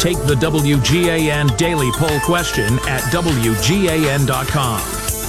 Take the WGAN Daily Poll question at WGAN.com.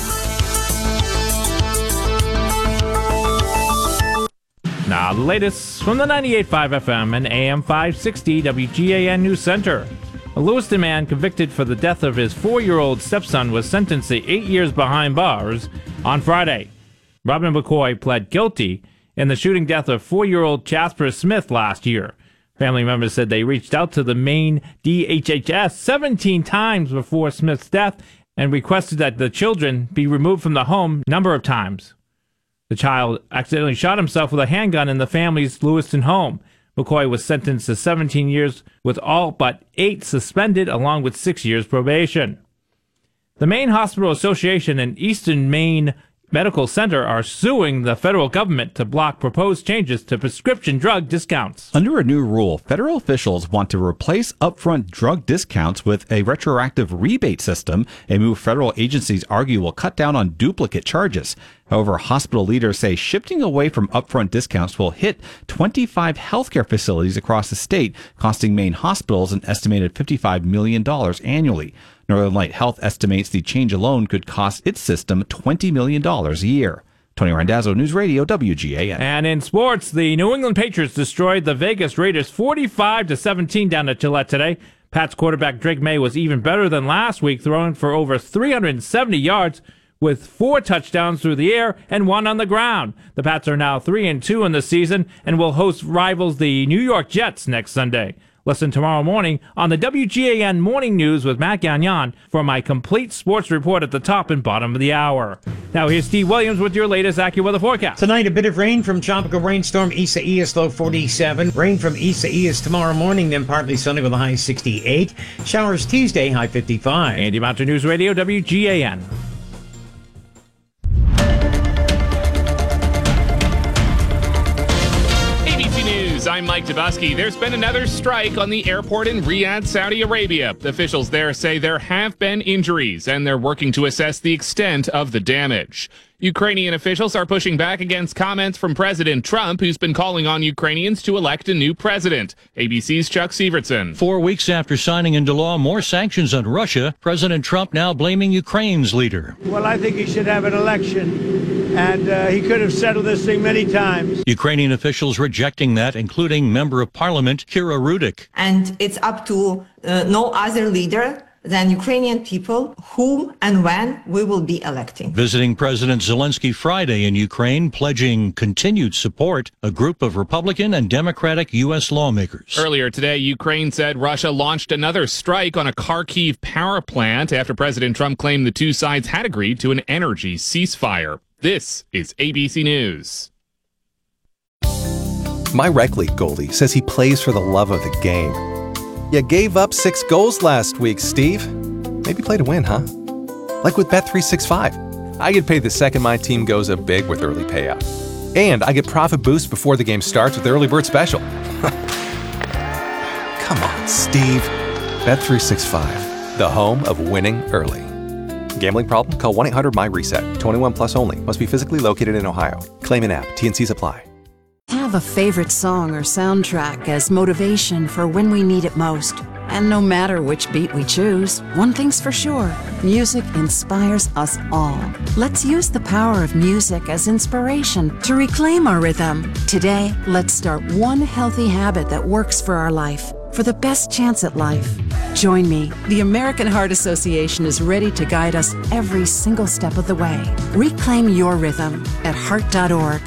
Now, the latest from the 98.5 FM and AM 560 WGAN News Center. A Lewiston man convicted for the death of his 4-year-old stepson was sentenced to 8 years behind bars on Friday. Robin McCoy pled guilty in the shooting death of 4-year-old Jasper Smith last year. Family members said they reached out to the Maine DHHS 17 times before Smith's death and requested that the children be removed from the home a number of times. The child accidentally shot himself with a handgun in the family's Lewiston home. McCoy was sentenced to 17 years with all but 8 suspended, along with 6 years probation. The Maine Hospital Association and Eastern Maine Medical Center are suing the federal government to block proposed changes to prescription drug discounts. Under a new rule, federal officials want to replace upfront drug discounts with a retroactive rebate system, a move federal agencies argue will cut down on duplicate charges. However, hospital leaders say shifting away from upfront discounts will hit 25 healthcare facilities across the state, costing Maine hospitals an estimated $55 million annually. Northern Light Health estimates the change alone could cost its system $20 million a year. Tony Randazzo, News Radio, WGAN. And in sports, the New England Patriots destroyed the Vegas Raiders 45-17 down at Gillette today. Pats quarterback Drake May was even better than last week, throwing for over 370 yards with 4 touchdowns through the air and 1 on the ground. The Pats are now 3-2 in the season and will host rivals the New York Jets next Sunday. Listen tomorrow morning on the WGAN Morning News with Matt Gagnon for my complete sports report at the top and bottom of the hour. Now here's Steve Williams with your latest AccuWeather forecast. Tonight, a bit of rain from tropical rainstorm Isaias, low 47. Rain from Isaias tomorrow morning, then partly sunny with a high 68. Showers Tuesday, high 55. Andy Mountain News Radio, WGAN. I'm Mike Dubusky. There's been another strike on the airport in Riyadh, Saudi Arabia. Officials there say there have been injuries, and they're working to assess the extent of the damage. Ukrainian officials are pushing back against comments from President Trump, who's been calling on Ukrainians to elect a new president. ABC's Chuck Severson. 4 weeks after signing into law more sanctions on Russia, President Trump now blaming Ukraine's leader. Well, I think he should have an election, and he could have settled this thing many times. Ukrainian officials rejecting that, including Member of Parliament Kira Rudik. And it's up to no other leader than Ukrainian people whom and when we will be electing. Visiting President Zelensky Friday in Ukraine, pledging continued support, a group of Republican and Democratic U.S. lawmakers. Earlier today, Ukraine said Russia launched another strike on a Kharkiv power plant after President Trump claimed the two sides had agreed to an energy ceasefire. This is ABC News. My rec league goalie says he plays for the love of the game. You gave up 6 goals last week, Steve. Maybe play to win, huh? Like with Bet365. I get paid the second my team goes up big with early payout. And I get profit boost before the game starts with early bird special. Come on, Steve. Bet365, the home of winning early. Gambling problem? Call 1-800-MY-RESET. 21 plus only. Must be physically located in Ohio. Claim an app. T&Cs apply. Have a favorite song or soundtrack as motivation for when we need it most. And no matter which beat we choose, one thing's for sure, music inspires us all. Let's use the power of music as inspiration to reclaim our rhythm. Today, let's start one healthy habit that works for our life, for the best chance at life. Join me. The American Heart Association is ready to guide us every single step of the way. Reclaim your rhythm at heart.org.